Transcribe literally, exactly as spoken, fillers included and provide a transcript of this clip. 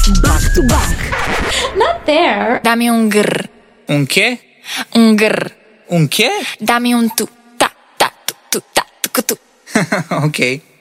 Back to back. Not there. Dá-me um grr. Um quê? Um grr. Um quê? Dá-me um tu. Tá, tá, tu, tu, tá, tu, tu. Ok.